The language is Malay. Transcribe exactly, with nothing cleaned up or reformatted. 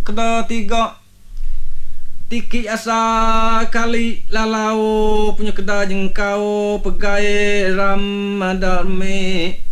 kedua tiga tiki asa kali lalau punya kedai jengkau pegai ramadami